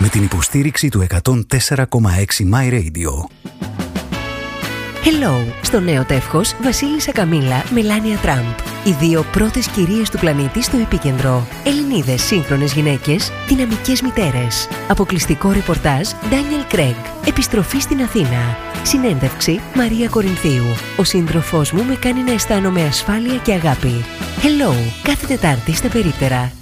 με την υποστήριξη του 104,6 My Radio. Hello, στο νέο τεύχος Βασίλισσα Καμίλα, Μελάνια Τραμπ. Οι δύο πρώτες κυρίες του πλανήτη στο επίκεντρο. Ελληνίδες σύγχρονες γυναίκες, δυναμικές μητέρες. Αποκλειστικό ρεπορτάζ Daniel Craig. Επιστροφή στην Αθήνα. Συνέντευξη Μαρία Κορινθίου. Ο σύντροφός μου με κάνει να αισθάνομαι ασφάλεια και αγάπη. Hello, κάθε Τετάρτη στα περίπτερα.